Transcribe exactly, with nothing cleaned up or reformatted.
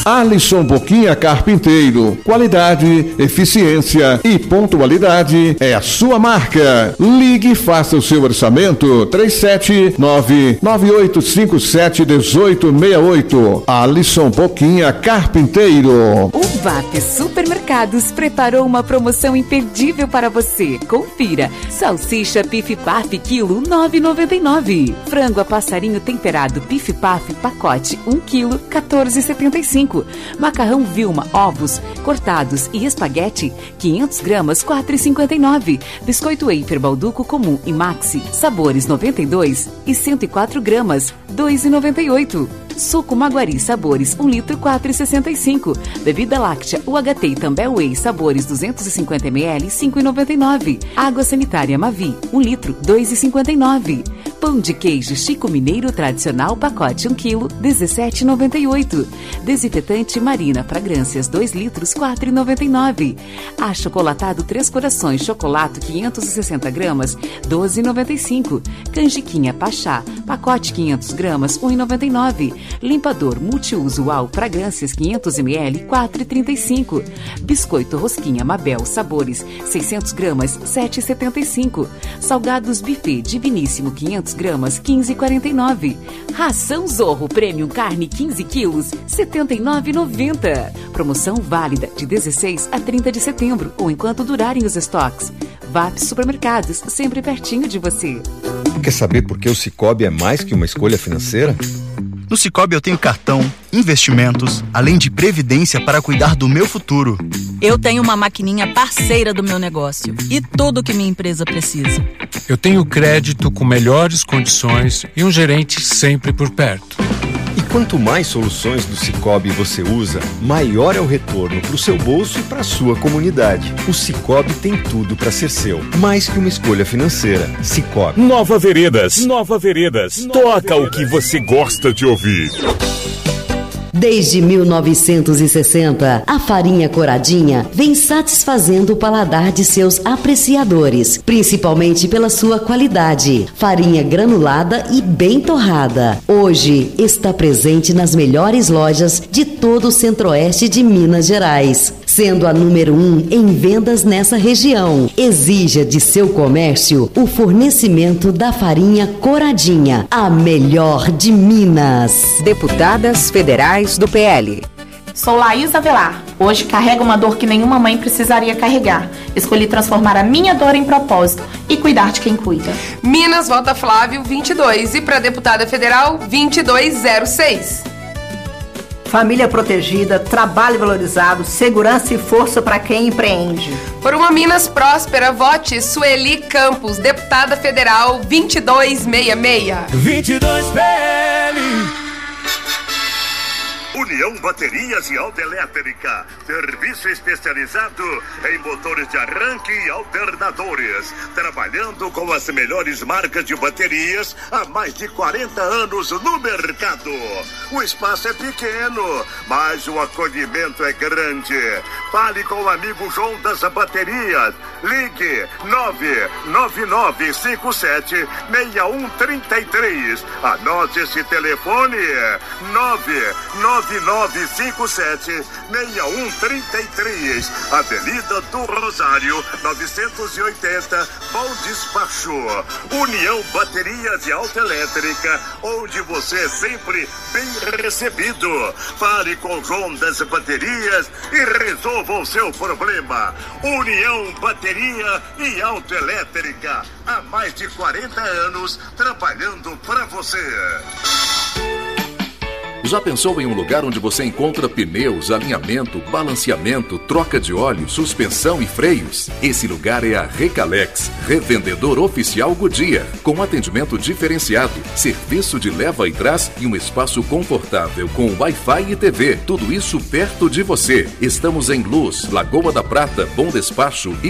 Alisson Boquinha Carpinteiro. Qualidade, eficiência e pontualidade é a sua marca. Ligue e faça o seu orçamento. três sete nove, nove oito cinco sete, um oito seis oito. Alisson Boquinha Carpinteiro. O V A P Supermercados preparou uma promoção imperdível para você. Confira. Salsicha Pif Paf quilo nove reais e noventa e nove centavos. Frango a passarinho temperado Pif Paf pacote um quilo quatorze reais e setenta e cinco centavos. Macarrão Vilma ovos cortados e espaguete quinhentas gramas quatro reais e cinquenta e nove centavos. Biscoito Wafer Balduco comum e Maxi sabores noventa e dois e cento e quatro gramas dois reais e noventa e oito centavos. Suco Maguari sabores um litro quatro reais e sessenta e cinco centavos. Bebida láctea U H T e Tambel Whey sabores duzentos e cinquenta mililitros cinco reais e noventa e nove centavos. Água sanitária Mavi um litro dois reais e cinquenta e nove centavos. Pão de queijo Chico Mineiro tradicional pacote um quilo dezessete reais e noventa e oito centavos. Desinfetante Marina fragrâncias dois litros quatro reais e noventa e nove centavos. Achocolatado Três Corações chocolate quinhentas e sessenta gramas doze reais e noventa e cinco centavos. Canjiquinha Pachá pacote quinhentas gramas um real e noventa e nove centavos. Limpador multiuso Uau fragrâncias quinhentos mililitros quatro reais e trinta e cinco centavos. Biscoito Rosquinha Mabel sabores seiscentas gramas sete reais e setenta e cinco centavos. Salgados Buffet Diviníssimo quinhentas gramas quinze reais e quarenta e nove centavos. Ração Zorro Premium Carne quinze quilos setenta e nove reais e noventa centavos. Promoção válida de dezesseis a trinta de setembro ou enquanto durarem os estoques. V A P Supermercados, sempre pertinho de você. Quer saber por que o Sicoob é mais que uma escolha financeira? No Sicoob eu tenho cartão, investimentos, além de previdência para cuidar do meu futuro. Eu tenho uma maquininha parceira do meu negócio e tudo que minha empresa precisa. Eu tenho crédito com melhores condições e um gerente sempre por perto. E quanto mais soluções do Sicoob você usa, maior é o retorno para o seu bolso e para a sua comunidade. O Sicoob tem tudo para ser seu, mais que uma escolha financeira. Sicoob. Nova Veredas, Nova Veredas. Toca o que você gosta de ouvir. Desde mil novecentos e sessenta, a farinha Coradinha vem satisfazendo o paladar de seus apreciadores, principalmente pela sua qualidade. Farinha granulada e bem torrada. Hoje está presente nas melhores lojas de todo o centro-oeste de Minas Gerais, sendo a número um em vendas nessa região. Exija de seu comércio o fornecimento da farinha Coradinha, a melhor de Minas. Deputadas federais do P L. Sou Laís Avelar. Hoje carrego uma dor que nenhuma mãe precisaria carregar. Escolhi transformar a minha dor em propósito e cuidar de quem cuida. Minas vota Flávio vinte e dois e para deputada federal vinte e dois zero seis. Família protegida, trabalho valorizado, segurança e força para quem empreende. Por uma Minas próspera, vote Sueli Campos, deputada federal vinte e dois sessenta e seis. vinte e dois P L. União Baterias e Autoelétrica, serviço especializado em motores de arranque e alternadores, trabalhando com as melhores marcas de baterias há mais de quarenta anos no mercado. O espaço é pequeno, mas o acolhimento é grande. Fale com o amigo João das Baterias. Ligue nove nove nove cinco sete seis um três três. Anote esse telefone: nove nove nove cinco sete seis um três três. Avenida do Rosário, novecentos e oitenta, Bom Despacho. União Baterias e Autoelétrica, onde você é sempre bem recebido. Fale com o João das Baterias e resolva o seu problema. União Bateria e Autoelétrica, há mais de quarenta anos trabalhando para você. Já pensou em um lugar onde você encontra pneus, alinhamento, balanceamento, troca de óleo, suspensão e freios? Esse lugar é a Recalex, revendedor oficial Goodyear, com atendimento diferenciado, serviço de leva e trás e um espaço confortável com Wi-Fi e T V. Tudo isso perto de você. Estamos em Luz, Lagoa da Prata, Bom Despacho e